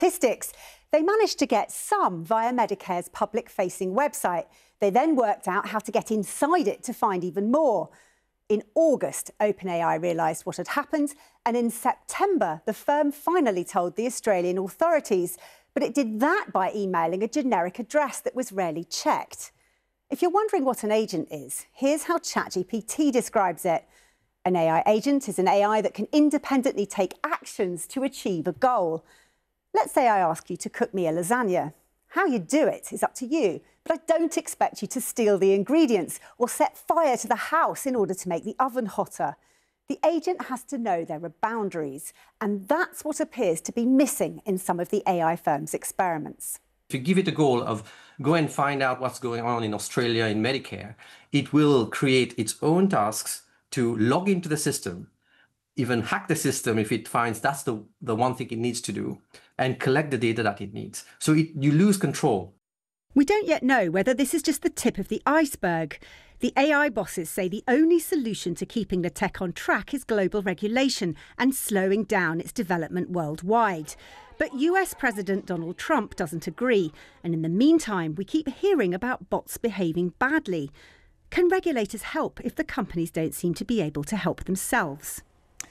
statistics. They managed to get some via Medicare's public-facing website. They then worked out how to get inside it to find even more. In August, OpenAI realised what had happened, and in September, the firm finally told the Australian authorities. But it did that by emailing a generic address that was rarely checked. If you're wondering what an agent is, here's how ChatGPT describes it. An AI agent is an AI that can independently take actions to achieve a goal. Let's say I ask you to cook me a lasagna. How you do it is up to you, but I don't expect you to steal the ingredients or set fire to the house in order to make the oven hotter. The agent has to know there are boundaries, and that's what appears to be missing in some of the AI firms' experiments. If you give it a goal of go and find out what's going on in Australia in Medicare, it will create its own tasks to log into the system, even hack the system if it finds that's the one thing it needs to do, and collect the data that it needs. So you lose control. We don't yet know whether this is just the tip of the iceberg. The AI bosses say the only solution to keeping the tech on track is global regulation and slowing down its development worldwide. But US President Donald Trump doesn't agree. And in the meantime, we keep hearing about bots behaving badly. Can regulators help if the companies don't seem to be able to help themselves?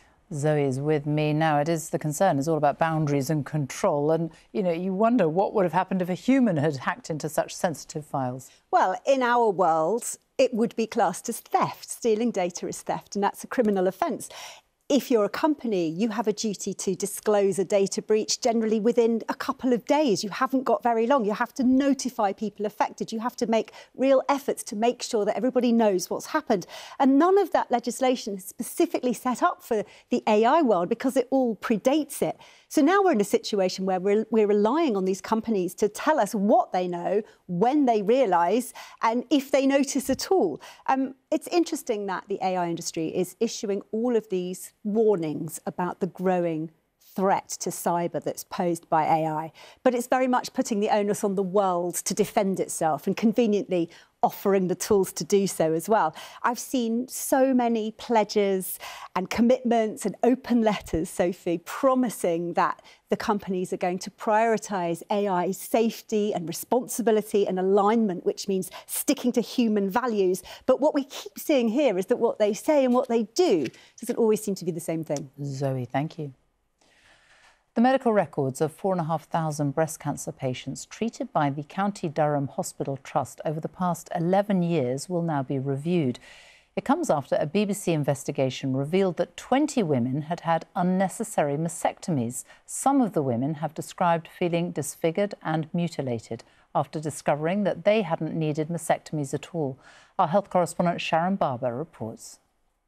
Zoe is with me now. It is the concern is all about boundaries and control. And, you wonder what would have happened if a human had hacked into such sensitive files. Well, in our world, it would be classed as theft. Stealing data is theft, and that's a criminal offence. If you're a company, you have a duty to disclose a data breach generally within a couple of days. You haven't got very long. You have to notify people affected. You have to make real efforts to make sure that everybody knows what's happened. And none of that legislation is specifically set up for the AI world because it all predates it. So now we're in a situation where we're relying on these companies to tell us what they know, when they realise, and if they notice at all. It's interesting that the AI industry is issuing all of these warnings about the growing threat to cyber that's posed by AI. But it's very much putting the onus on the world to defend itself and conveniently offering the tools to do so as well. I've seen so many pledges and commitments and open letters, Sophie, promising that the companies are going to prioritise AI safety and responsibility and alignment, which means sticking to human values. But what we keep seeing here is that what they say and what they do doesn't always seem to be the same thing. Zoe, thank you. The medical records of 4,500 breast cancer patients treated by the County Durham Hospital Trust over the past 11 years will now be reviewed. It comes after a BBC investigation revealed that 20 women had had unnecessary mastectomies. Some of the women have described feeling disfigured and mutilated after discovering that they hadn't needed mastectomies at all. Our health correspondent Sharon Barber reports.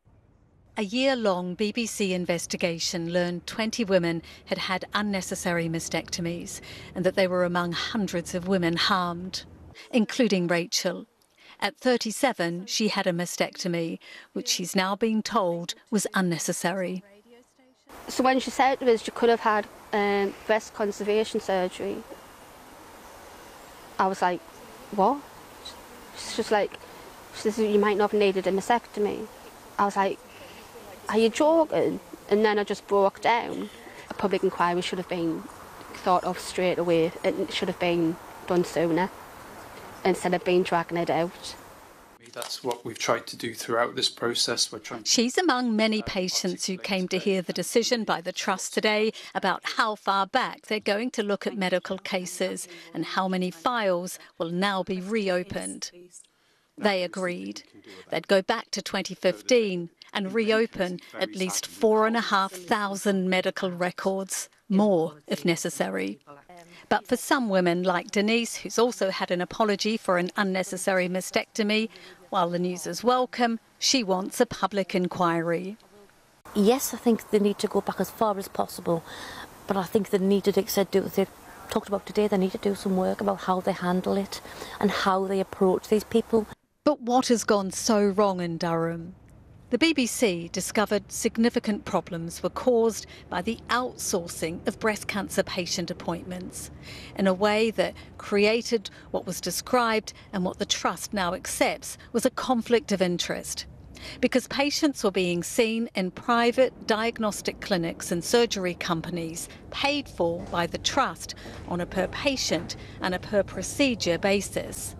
A year-long BBC investigation learned 20 women had had unnecessary mastectomies and that they were among hundreds of women harmed, including Rachel. At 37, she had a mastectomy, which she's now being told was unnecessary. So when she said to us she could have had breast conservation surgery, I was like, what? She's just like, she says, you might not have needed a mastectomy. I was like, are you joking? And then I just broke down. A public inquiry should have been thought of straight away. It should have been done sooner instead of being dragging it out. That's what we've tried to do throughout this process. She's among many patients who came to hear the decision by the Trust today about how far back they're going to look at medical cases and how many files will now be reopened. They agreed. They'd go back to 2015 and reopen at least 4,500 medical records, more if necessary. But for some women like Denise, who's also had an apology for an unnecessary mastectomy, while the news is welcome, she wants a public inquiry. Yes, I think they need to go back as far as possible, but I think they need to, do what they talked about today, they need to do some work about how they handle it and how they approach these people. But what has gone so wrong in Durham? The BBC discovered significant problems were caused by the outsourcing of breast cancer patient appointments in a way that created what was described and what the Trust now accepts was a conflict of interest. because patients were being seen in private diagnostic clinics and surgery companies paid for by the Trust on a per-patient and a per-procedure basis.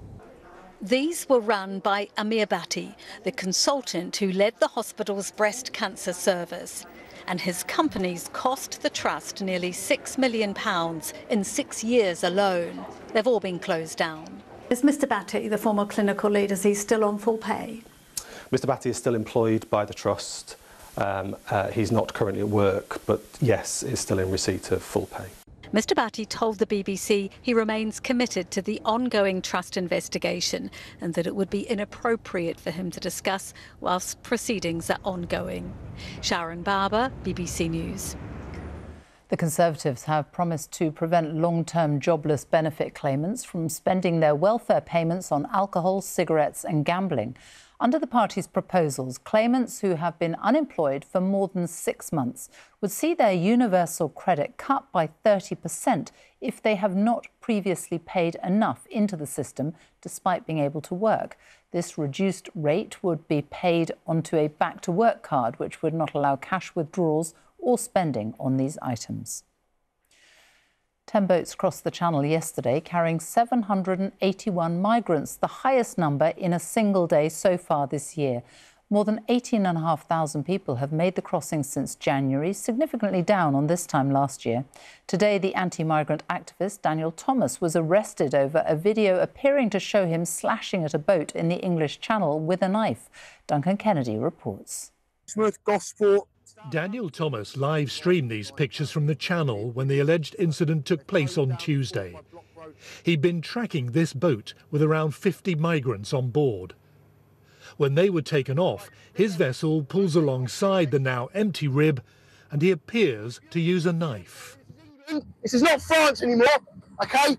These were run by Amir Bhatti, the consultant who led the hospital's breast cancer service, and his companies cost the Trust nearly £6 million in 6 years alone. They've all been closed down. Is Mr Bhatti, the former clinical lead, is he still on full pay? Mr Bhatti is still employed by the Trust. He's not currently at work, but yes, is still in receipt of full pay. Mr Bhatti told the BBC he remains committed to the ongoing Trust investigation and that it would be inappropriate for him to discuss whilst proceedings are ongoing. Sharon Barber, BBC News. The Conservatives have promised to prevent long-term jobless benefit claimants from spending their welfare payments on alcohol, cigarettes and gambling. Under the party's proposals, claimants who have been unemployed for more than 6 months would see their universal credit cut by 30% if they have not previously paid enough into the system despite being able to work. This reduced rate would be paid onto a back-to-work card, which would not allow cash withdrawals or spending on these items. 10 boats crossed the Channel yesterday carrying 781 migrants, the highest number in a single day so far this year. More than 18,500 people have made the crossing since January, significantly down on this time last year. Today, the anti-migrant activist Daniel Thomas was arrested over a video appearing to show him slashing at a boat in the English Channel with a knife. Duncan Kennedy reports. Gosport. Daniel Thomas live-streamed these pictures from the Channel when the alleged incident took place on Tuesday. He'd been tracking this boat with around 50 migrants on board. When they were taken off, his vessel pulls alongside the now empty rib and he appears to use a knife. This is not France anymore, OK?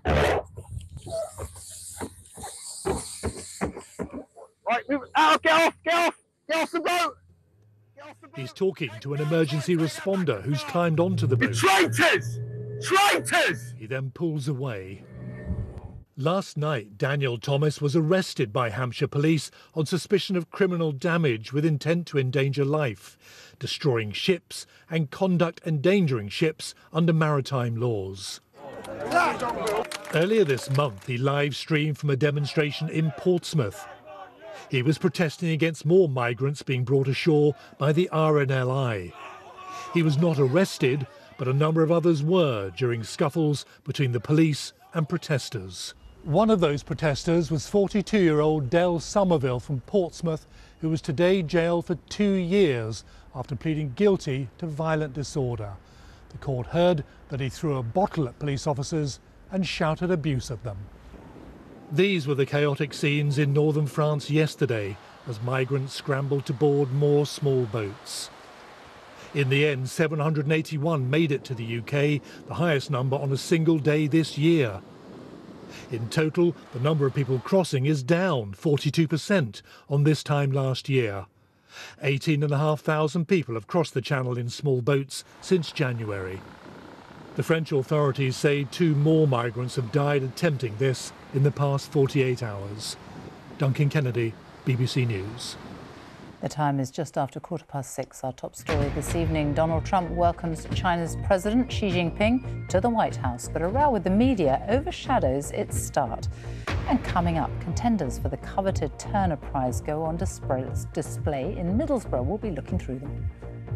Right, move out, get off the boat! He's talking to an emergency responder who's climbed onto the boat. Traitors! Traitors! He then pulls away. Last night, Daniel Thomas was arrested by Hampshire police on suspicion of criminal damage with intent to endanger life, destroying ships and conduct endangering ships under maritime laws. Earlier this month, he live-streamed from a demonstration in Portsmouth. He was protesting against more migrants being brought ashore by the RNLI. He was not arrested, but a number of others were during scuffles between the police and protesters. One of those protesters was 42-year-old Del Somerville from Portsmouth, who was today jailed for 2 years after pleading guilty to violent disorder. The court heard that he threw a bottle at police officers and shouted abuse at them. These were the chaotic scenes in northern France yesterday as migrants scrambled to board more small boats. In the end, 781 made it to the UK, the highest number on a single day this year. In total, the number of people crossing is down 42% on this time last year. 18,500 people have crossed the Channel in small boats since January. The French authorities say 2 more migrants have died attempting this in the past 48 hours. Duncan Kennedy, BBC News. The time is just after 6:15. Our top story this evening, Donald Trump welcomes China's President Xi Jinping to the White House, but a row with the media overshadows its start. And coming up, contenders for the coveted Turner Prize go on display in Middlesbrough. We'll be looking through them.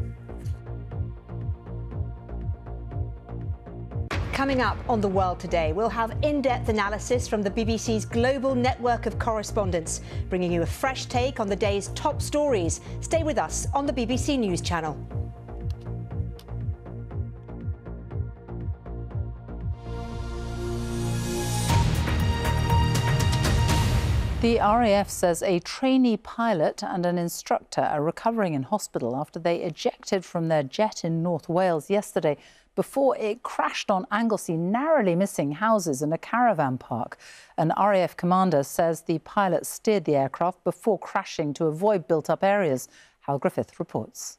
Coming up on The World Today, we'll have in-depth analysis from the BBC's global network of correspondents, bringing you a fresh take on the day's top stories. Stay with us on the BBC News Channel. The RAF says a trainee pilot and an instructor are recovering in hospital after they ejected from their jet in North Wales yesterday before it crashed on Anglesey, narrowly missing houses and a caravan park. An RAF commander says the pilot steered the aircraft before crashing to avoid built-up areas. Hal Griffith reports.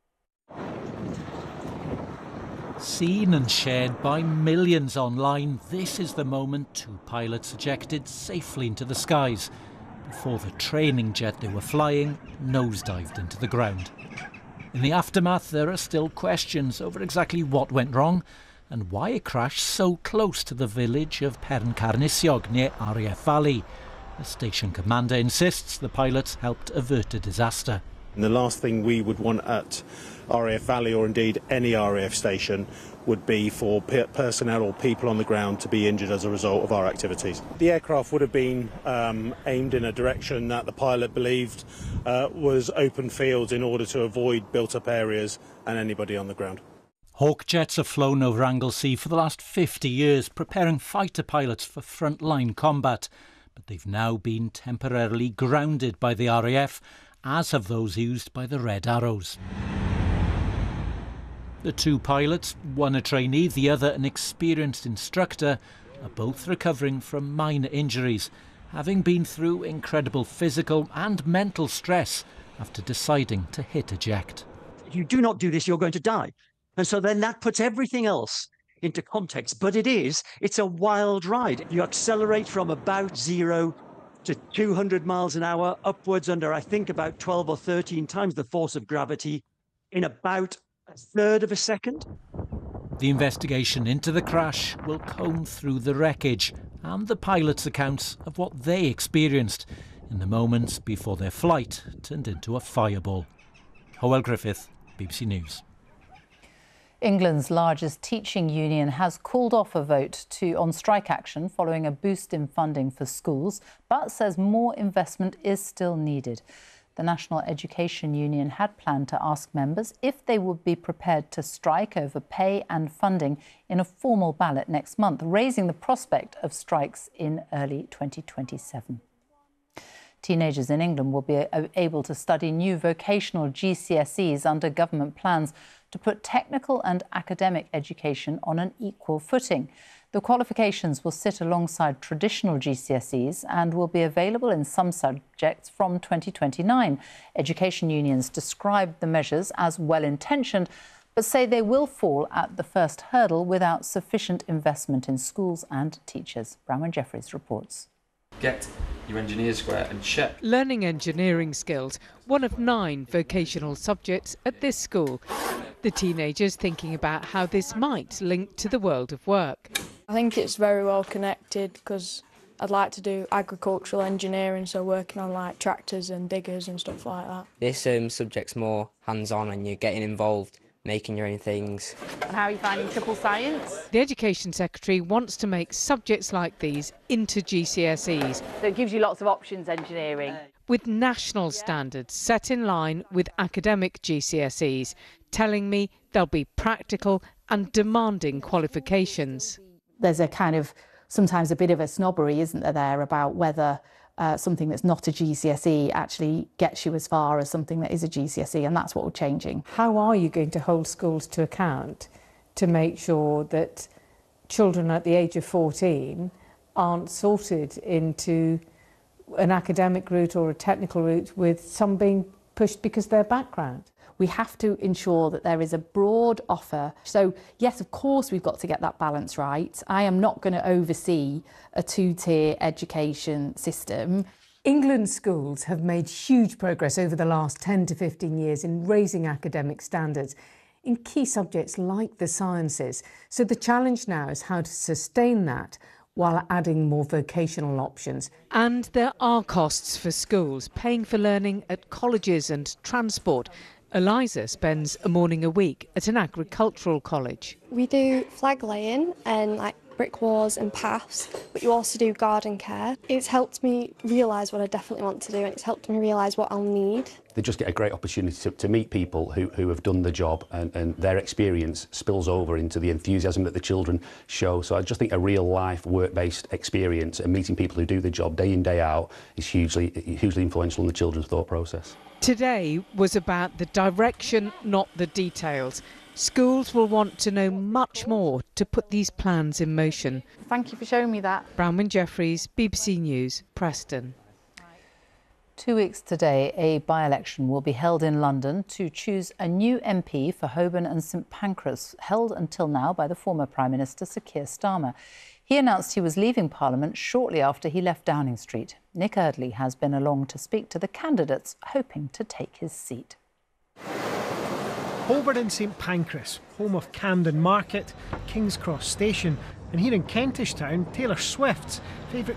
Seen and shared by millions online, this is the moment 2 pilots ejected safely into the skies. before the training jet they were flying nosedived into the ground. In the aftermath, there are still questions over exactly what went wrong and why it crashed so close to the village of Pencarnisiog near RAF Valley. The station commander insists the pilots helped avert a disaster. And the last thing we would want at RAF Valley, or indeed any RAF station, would be for personnel or people on the ground to be injured as a result of our activities. The aircraft would have been aimed in a direction that the pilot believed was open fields in order to avoid built-up areas and anybody on the ground. Hawk jets have flown over Anglesey for the last 50 years, preparing fighter pilots for frontline combat. But they've now been temporarily grounded by the RAF, as have those used by the Red Arrows. The two pilots, one a trainee, the other an experienced instructor, are both recovering from minor injuries, having been through incredible physical and mental stress after deciding to hit eject. If you do not do this, you're going to die. And so then that puts everything else into context. But it's a wild ride. You accelerate from about 0 to 200 miles an hour, upwards under, I think, about 12 or 13 times the force of gravity in about a third of a second. The investigation into the crash will comb through the wreckage and the pilots' accounts of what they experienced in the moments before their flight turned into a fireball. Hywel Griffith, BBC News. England's largest teaching union has called off a vote on strike action following a boost in funding for schools, but says more investment is still needed. The National Education Union had planned to ask members if they would be prepared to strike over pay and funding in a formal ballot next month, raising the prospect of strikes in early 2027. Teenagers in England will be able to study new vocational GCSEs under government plans to put technical and academic education on an equal footing. The qualifications will sit alongside traditional GCSEs and will be available in some subjects from 2029. Education unions describe the measures as well-intentioned, but say they will fall at the first hurdle without sufficient investment in schools and teachers. Bronwyn Jeffries reports. Get your engineer square and check. Learning engineering skills, one of 9 vocational subjects at this school. The teenagers thinking about how this might link to the world of work. I think it's very well connected because I'd like to do agricultural engineering, so working on like tractors and diggers and stuff like that. This subject's more hands-on and you're getting involved, making your own things. And how are you finding triple science? The Education Secretary wants to make subjects like these into GCSEs. So it gives you lots of options, engineering. With national standards set in line with academic GCSEs, telling me they'll be practical and demanding qualifications. There's a kind of, sometimes a bit of a snobbery, isn't there, about whether something that's not a GCSE actually gets you as far as something that is a GCSE, and that's what we're changing. How are you going to hold schools to account to make sure that children at the age of 14 aren't sorted into an academic route or a technical route with some being pushed because of their background? We have to ensure that there is a broad offer. So, yes, of course, we've got to get that balance right. I am not going to oversee a 2-tier education system. England's schools have made huge progress over the last 10 to 15 years in raising academic standards in key subjects like the sciences. So the challenge now is how to sustain that while adding more vocational options. And there are costs for schools, paying for learning at colleges and transport. Eliza spends a morning a week at an agricultural college. We do flag laying and like brick walls and paths, but you also do garden care. It's helped me realise what I definitely want to do, and it's helped me realise what I'll need. They just get a great opportunity to meet people who have done the job, and their experience spills over into the enthusiasm that the children show. So I just think a real life work-based experience and meeting people who do the job day in, day out is hugely influential in the children's thought process. Today was about the direction, not the details. Schools will want to know much more to put these plans in motion. Thank you for showing me that. Bronwyn Jeffries, BBC News, Preston. 2 weeks today, a by-election will be held in London to choose a new MP for Holborn and St Pancras, held until now by the former Prime Minister Sir Keir Starmer. He announced he was leaving Parliament shortly after he left Downing Street. Nick Eardley has been along to speak to the candidates hoping to take his seat. Holborn in St Pancras, home of Camden Market, King's Cross Station, and here in Kentish Town, Taylor Swift's favourite